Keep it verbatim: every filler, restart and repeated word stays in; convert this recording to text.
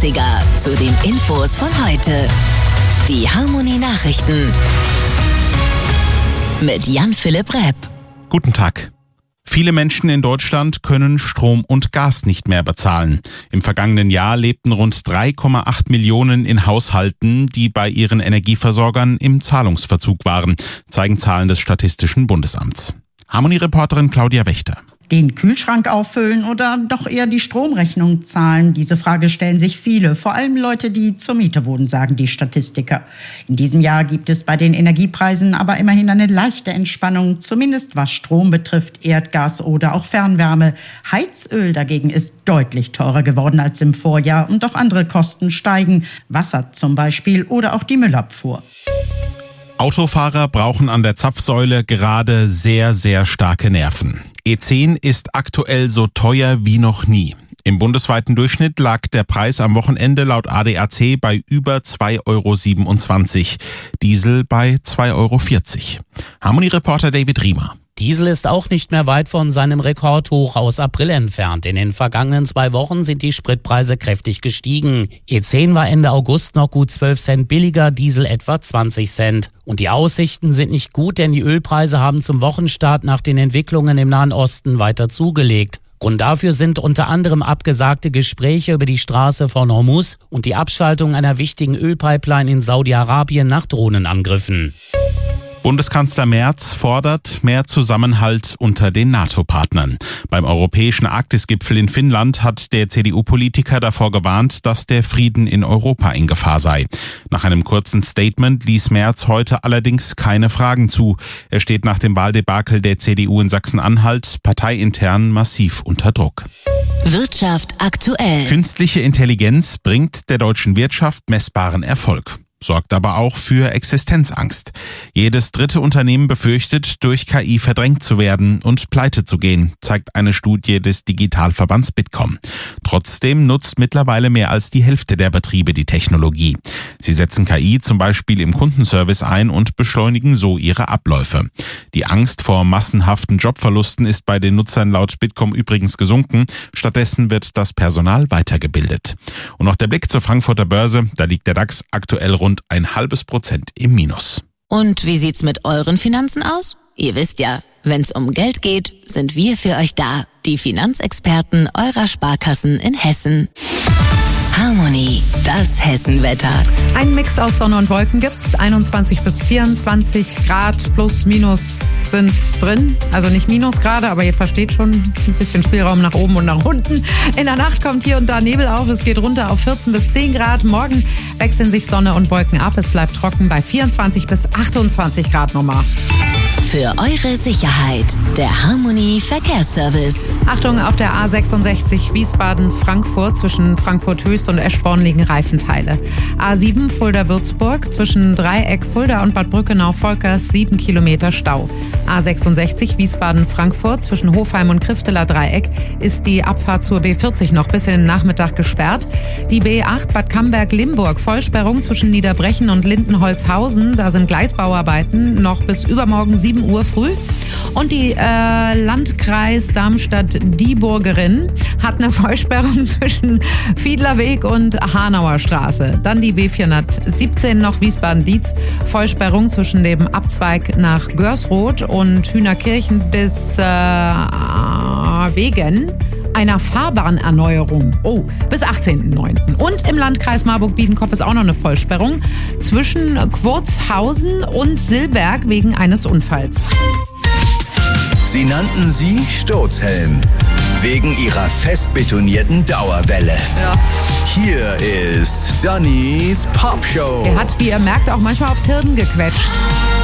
dreißiger zu den Infos von heute. Die Harmony Nachrichten mit Jan-Philipp Repp. Guten Tag. Viele Menschen in Deutschland können Strom und Gas nicht mehr bezahlen. Im vergangenen Jahr lebten rund drei Komma acht Millionen in Haushalten, die bei ihren Energieversorgern im Zahlungsverzug waren, zeigen Zahlen des Statistischen Bundesamts. Harmony-Reporterin Claudia Wächter. Den Kühlschrank auffüllen oder doch eher die Stromrechnung zahlen? Diese Frage stellen sich viele, vor allem Leute, die zur Miete wohnen, sagen die Statistiker. In diesem Jahr gibt es bei den Energiepreisen aber immerhin eine leichte Entspannung, zumindest was Strom betrifft, Erdgas oder auch Fernwärme. Heizöl dagegen ist deutlich teurer geworden als im Vorjahr und auch andere Kosten steigen, Wasser zum Beispiel oder auch die Müllabfuhr. Autofahrer brauchen an der Zapfsäule gerade sehr, sehr starke Nerven. E zehn ist aktuell so teuer wie noch nie. Im bundesweiten Durchschnitt lag der Preis am Wochenende laut A D A C bei über zwei Komma siebenundzwanzig Euro, Diesel bei zwei Euro vierzig. Harmony-Reporter David Riemer. Diesel ist auch nicht mehr weit von seinem Rekordhoch aus April entfernt. In den vergangenen zwei Wochen sind die Spritpreise kräftig gestiegen. E zehn war Ende August noch gut zwölf Cent billiger, Diesel etwa zwanzig Cent. Und die Aussichten sind nicht gut, denn die Ölpreise haben zum Wochenstart nach den Entwicklungen im Nahen Osten weiter zugelegt. Grund dafür sind unter anderem abgesagte Gespräche über die Straße von Hormuz und die Abschaltung einer wichtigen Ölpipeline in Saudi-Arabien nach Drohnenangriffen. Bundeskanzler Merz fordert mehr Zusammenhalt unter den NATO-Partnern. Beim europäischen Arktisgipfel in Finnland hat der C D U-Politiker davor gewarnt, dass der Frieden in Europa in Gefahr sei. Nach einem kurzen Statement ließ Merz heute allerdings keine Fragen zu. Er steht nach dem Wahldebakel der C D U in Sachsen-Anhalt parteiintern massiv unter Druck. Wirtschaft aktuell. Künstliche Intelligenz bringt der deutschen Wirtschaft messbaren Erfolg. Sorgt aber auch für Existenzangst. Jedes dritte Unternehmen befürchtet, durch K I verdrängt zu werden und pleite zu gehen, zeigt eine Studie des Digitalverbands Bitkom. Trotzdem nutzt mittlerweile mehr als die Hälfte der Betriebe die Technologie. Sie setzen K I zum Beispiel im Kundenservice ein und beschleunigen so ihre Abläufe. Die Angst vor massenhaften Jobverlusten ist bei den Nutzern laut Bitkom übrigens gesunken. Stattdessen wird das Personal weitergebildet. Und noch der Blick zur Frankfurter Börse. Da liegt der DAX aktuell rund ein halbes Prozent im Minus. Und wie sieht's mit euren Finanzen aus? Ihr wisst ja, wenn's um Geld geht, sind wir für euch da. Die Finanzexperten eurer Sparkassen in Hessen. Harmony, das Hessenwetter. Ein Mix aus Sonne und Wolken gibt's. einundzwanzig bis vierundzwanzig Grad plus minus sind drin. Also nicht Minusgrade, aber ihr versteht schon, ein bisschen Spielraum nach oben und nach unten. In der Nacht kommt hier und da Nebel auf. Es geht runter auf vierzehn bis zehn Grad. Morgen wechseln sich Sonne und Wolken ab. Es bleibt trocken bei vierundzwanzig bis achtundzwanzig Grad nochmal. Für eure Sicherheit, der Harmony Verkehrsservice. Achtung, auf der A sechsundsechzig Wiesbaden-Frankfurt zwischen Frankfurt-Höchst und Eschborn liegen Reifenteile. A sieben Fulda-Würzburg zwischen Dreieck, Fulda und Bad Brückenau-Volkers sieben Kilometer Stau. A sechsundsechzig Wiesbaden-Frankfurt zwischen Hofheim und Krifteler Dreieck ist die Abfahrt zur B vierzig noch bis in den Nachmittag gesperrt. Die B acht Bad Camberg-Limburg Vollsperrung zwischen Niederbrechen und Lindenholzhausen. Da sind Gleisbauarbeiten noch bis übermorgen sieben Uhr früh. Und die äh, Landkreis Darmstadt-Dieburgerin hat eine Vollsperrung zwischen Fiedlerweg und Hanauer Straße. Dann die B vierhundertsiebzehn noch Wiesbaden-Dietz. Vollsperrung zwischen dem Abzweig nach Görsroth und Hühnerkirchen bis äh, wegen einer Fahrbahnerneuerung. Oh, bis achtzehnten neunten Und im Landkreis Marburg-Biedenkopf ist auch noch eine Vollsperrung zwischen Quorzhausen und Silberg wegen eines Unfalls. Sie nannten sie Sturzhelm, wegen ihrer fest betonierten Dauerwelle. Ja. Hier ist Dannys Popshow. Er hat, wie ihr merkt, auch manchmal aufs Hirn gequetscht.